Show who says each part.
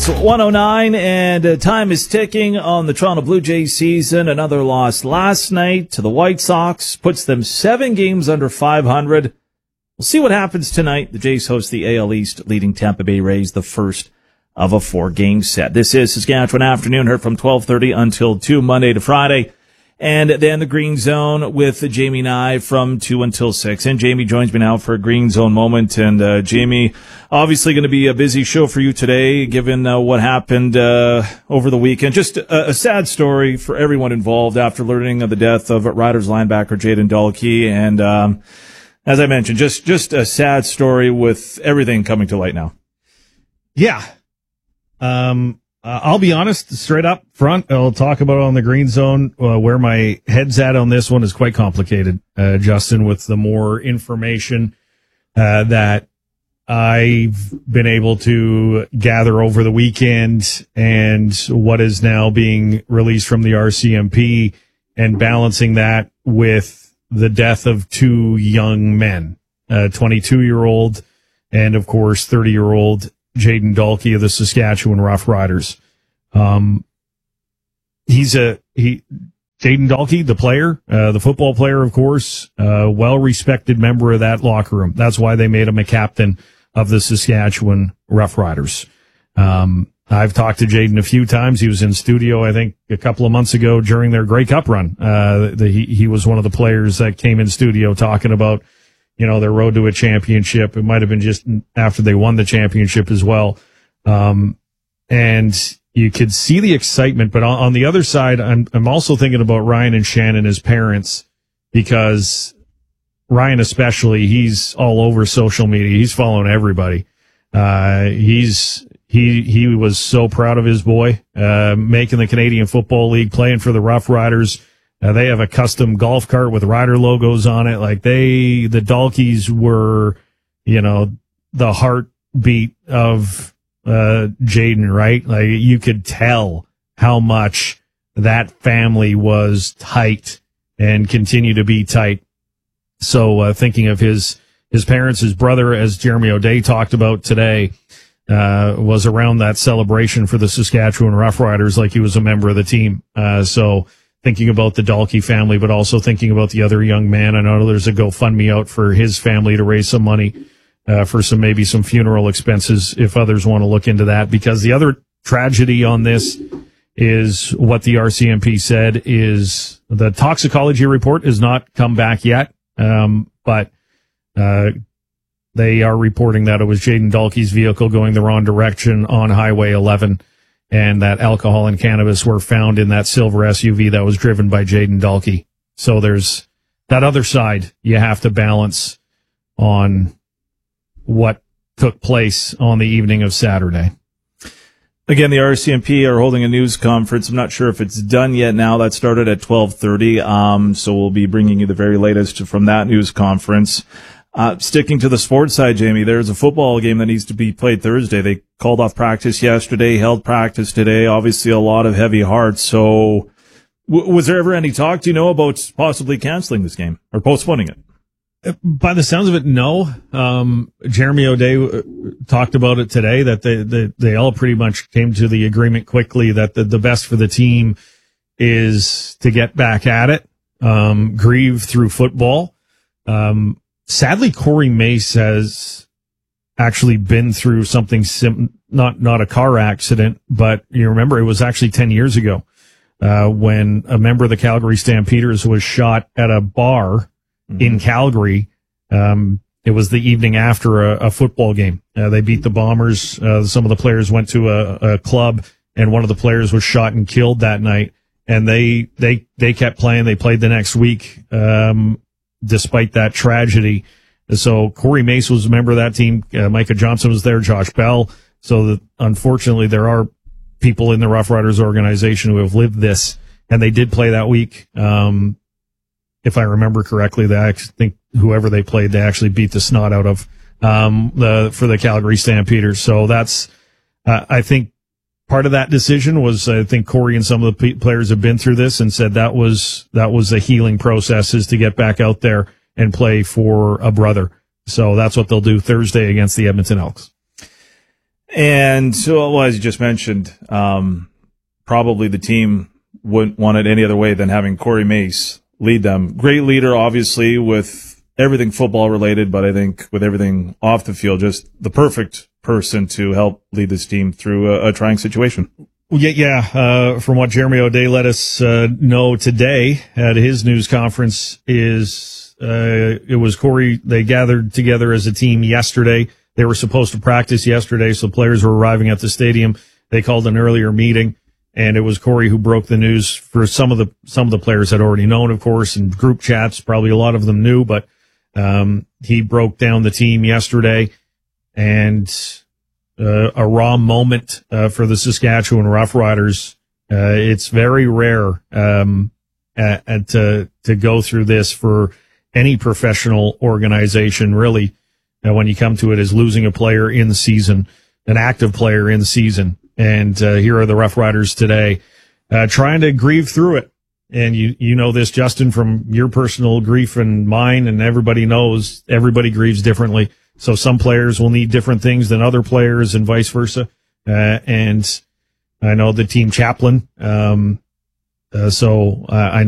Speaker 1: It's 1:09, and time is ticking on the Toronto Blue Jays season. Another loss last night to the White Sox puts them 7 games under 500. We'll see what happens tonight. The Jays host the AL East, leading Tampa Bay Rays, the first of a 4-game set. This is Saskatchewan Afternoon, heard from 12:30 until 2, Monday to Friday. And then the Green Zone with Jamie Nye from 2 until 6. And Jamie joins me now for a Green Zone moment. And Jamie, obviously going to be a busy show for you today, given what happened over the weekend. Just a sad story for everyone involved after learning of the death of Riders linebacker Jayden Dalkey. And as I mentioned, just a sad story with everything coming to light now.
Speaker 2: Yeah. I'll be honest, straight up front, I'll talk about it on the Green Zone. Where my head's at on this one is quite complicated, Justin, with the more information that I've been able to gather over the weekend and what is now being released from the RCMP, and balancing that with the death of 2 young men, 22-year-old and, of course, 30-year-old Jayden Dalkey of the Saskatchewan Roughriders. Jayden Dalkey, the player, the football player, of course, well-respected member of that locker room. That's why they made him a captain of the Saskatchewan Roughriders. I've talked to Jayden a few times. He was in studio, I think, a couple of months ago during their Grey Cup run. He was one of the players that came in studio talking about, their road to a championship. It might have been just after they won the championship as well. And you could see the excitement, but on the other side, I'm also thinking about Ryan and Shannon as parents, because Ryan especially, he's all over social media. He's following everybody. He was so proud of his boy, making the Canadian Football League, playing for the Rough Riders. They have a custom golf cart with Rider logos on it. Like the Dalkeys were, the heartbeat of Jayden, right? Like you could tell how much that family was tight and continue to be tight. So thinking of his parents, his brother, as Jeremy O'Day talked about today, was around that celebration for the Saskatchewan Roughriders like he was a member of the team. So thinking about the Dalkey family, but also thinking about the other young man. I know there's a GoFundMe out for his family to raise some money for maybe some funeral expenses if others want to look into that. Because the other tragedy on this is what the RCMP said is the toxicology report has not come back yet, but they are reporting that it was Jayden Dalkey's vehicle going the wrong direction on Highway 11, and that alcohol and cannabis were found in that silver SUV that was driven by Jayden Dalkey. So there's that other side you have to balance on what took place on the evening of Saturday.
Speaker 1: Again, the RCMP are holding a news conference. I'm not sure if it's done yet now. That started at 12:30. So we'll be bringing you the very latest from that news conference. Sticking to the sports side, Jamie, there's a football game that needs to be played Thursday. They called off practice yesterday, held practice today. Obviously a lot of heavy hearts. So was there ever any talk, do you know, about possibly canceling this game or postponing it?
Speaker 2: By the sounds of it, no. Jeremy O'Day talked about it today, that they all pretty much came to the agreement quickly that the best for the team is to get back at it, grieve through football. Sadly, Corey Mace has actually been through something not a car accident, but you remember it was actually 10 years ago, when a member of the Calgary Stampeders was shot at a bar in Calgary. It was the evening after a football game. They beat the Bombers. Some of the players went to a club, and one of the players was shot and killed that night. And they kept playing. They played the next week, despite that tragedy. So Corey Mace was a member of that team. Micah Johnson was there, Josh Bell. So unfortunately, there are people in the Rough Riders organization who have lived this, and they did play that week. If I remember correctly, I think whoever they played, they actually beat the snot out of for the Calgary Stampeders. So that's, I think, part of that decision was, I think Corey and some of the players have been through this and said that was a healing process, is to get back out there and play for a brother. So that's what they'll do Thursday against the Edmonton Elks.
Speaker 1: And so, well, as you just mentioned, probably the team wouldn't want it any other way than having Corey Mace lead them. Great leader, obviously, with everything football related, but I think with everything off the field, just the perfect person to help lead this team through a trying situation.
Speaker 2: From what Jeremy O'Day let us know today at his news conference is it was Corey. They gathered together as a team yesterday. They were supposed to practice yesterday, so players were arriving at the stadium. They called an earlier meeting, and it was Corey who broke the news. For some of the players had already known, of course, in group chats. Probably a lot of them knew, but he broke down the team yesterday, and a raw moment for the Saskatchewan Roughriders. It's very rare to go through this for any professional organization, really. When you come to it, is losing a player in the season, an active player in the season. And here are the Roughriders today trying to grieve through it. And you know this, Justin, from your personal grief and mine, and everybody knows everybody grieves differently. So some players will need different things than other players and vice versa. And I know the team chaplain. So I know